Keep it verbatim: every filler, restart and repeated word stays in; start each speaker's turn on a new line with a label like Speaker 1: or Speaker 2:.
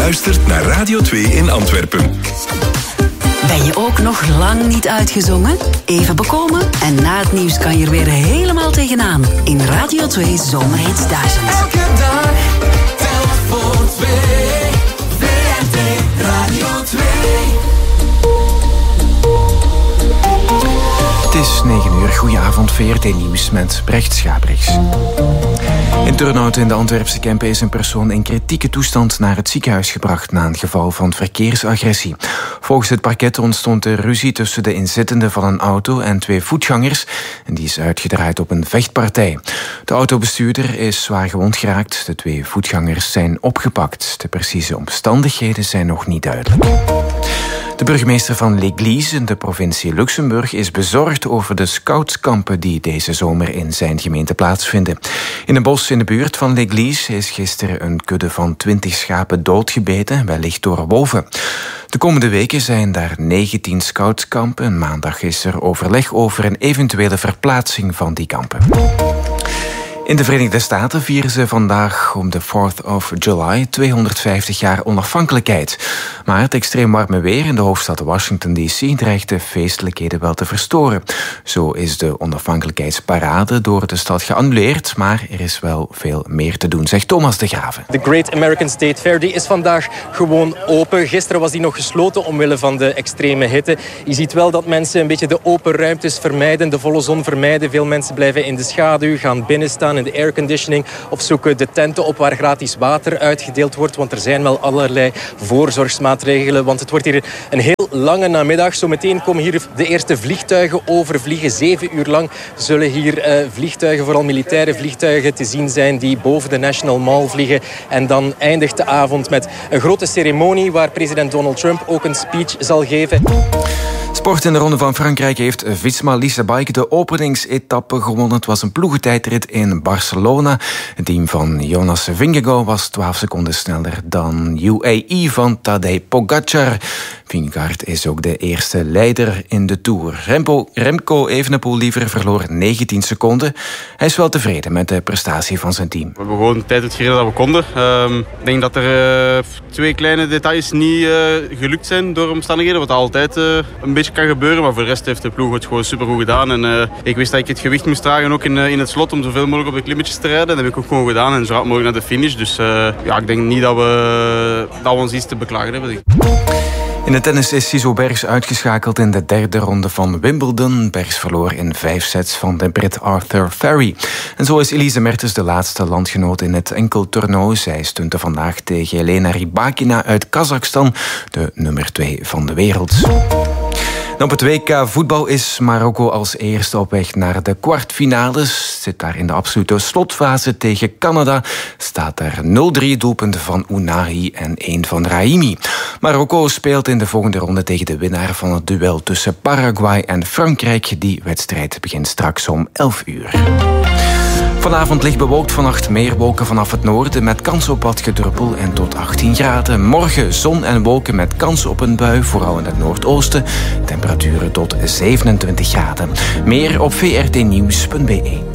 Speaker 1: Luistert naar Radio twee in Antwerpen.
Speaker 2: Ben je ook nog lang niet uitgezongen? Even bekomen en na het nieuws kan je er weer helemaal tegenaan. In Radio twee Zomerhits duizend.
Speaker 3: Elke dag telt voor twee. V R T Radio twee.
Speaker 4: Het is negen uur. Goedenavond, V R T Nieuws met Brecht Schabrichs. In Turnhout in de Antwerpse Kempen is een persoon in kritieke toestand naar het ziekenhuis gebracht na een geval van verkeersagressie. Volgens het parket ontstond er ruzie tussen de inzittenden van een auto en twee voetgangers en die is uitgedraaid op een vechtpartij. De autobestuurder is zwaar gewond geraakt. De twee voetgangers zijn opgepakt. De precieze omstandigheden zijn nog niet duidelijk. De burgemeester van L'Église in de provincie Luxemburg is bezorgd over de scoutskampen die deze zomer in zijn gemeente plaatsvinden. In een bos in de buurt van L'Église is gisteren een kudde van twintig schapen doodgebeten, wellicht door wolven. De komende weken zijn daar negentien scoutskampen. Maandag is er overleg over een eventuele verplaatsing van die kampen. In de Verenigde Staten vieren ze vandaag om de fourth of July tweehonderdvijftig jaar onafhankelijkheid. Maar het extreem warme weer in de hoofdstad Washington D C dreigt de feestelijkheden wel te verstoren. Zo is de onafhankelijkheidsparade door de stad geannuleerd, maar er is wel veel meer te doen, zegt Thomas de Graven.
Speaker 5: De Great American State Fair die is vandaag gewoon open. Gisteren was die nog gesloten omwille van de extreme hitte. Je ziet wel dat mensen een beetje de open ruimtes vermijden, de volle zon vermijden. Veel mensen blijven in de schaduw, gaan binnen staan in de airconditioning of zoeken de tenten op waar gratis water uitgedeeld wordt, want er zijn wel allerlei voorzorgsmaatregelen, want het wordt hier een heel lange namiddag. Zometeen komen hier de eerste vliegtuigen overvliegen. Zeven uur lang zullen hier uh, vliegtuigen, vooral militaire vliegtuigen, te zien zijn die boven de National Mall vliegen. En dan eindigt de avond met een grote ceremonie waar president Donald Trump ook een speech zal geven.
Speaker 4: Sport in de Ronde van Frankrijk heeft Visma Lease Bike de openingsetappe gewonnen. Het was een ploegentijdrit in Barcelona. Het team van Jonas Vingegaard was twaalf seconden sneller dan U A E van Tadej Pogacar. Vingegaard is ook de eerste leider in de Tour. Remco, Remco Evenepoel liever verloor negentien seconden. Hij is wel tevreden met de prestatie van zijn team.
Speaker 6: We hebben gewoon de tijd gereden dat we konden. Uh, ik denk dat er uh, twee kleine details niet uh, gelukt zijn door omstandigheden, wat altijd uh, een beetje kan gebeuren. Maar voor de rest heeft de ploeg het gewoon supergoed gedaan. En, uh, ik wist dat ik het gewicht moest dragen ook in, uh, in het slot om zoveel mogelijk op de klimmetjes te rijden. Dat heb ik ook gewoon gedaan en zo hard mogelijk naar de finish. Dus uh, ja, ik denk niet dat we, dat we ons iets te beklagen hebben.
Speaker 4: In de tennis is Cizo Bergs uitgeschakeld in de derde ronde van Wimbledon. Bergs verloor in vijf sets van de Brit Arthur Ferry. En zo is Elise Mertens de laatste landgenoot in het enkeltoernooi. Zij stunte vandaag tegen Elena Rybakina uit Kazachstan, de nummer twee van de wereld. Op het W K voetbal is Marokko als eerste op weg naar de kwartfinales. Zit daar in de absolute slotfase tegen Canada. Staat er nul drie, doelpunten van Ounahi en één van Rahimi. Marokko speelt in de volgende ronde tegen de winnaar van het duel tussen Paraguay en Frankrijk. Die wedstrijd begint straks om elf uur. Vanavond licht bewolkt, vannacht meer wolken vanaf het noorden met kans op wat gedruppel en tot achttien graden. Morgen zon en wolken met kans op een bui, vooral in het noordoosten. Temperaturen tot zevenentwintig graden. Meer op v r t nieuws punt b e.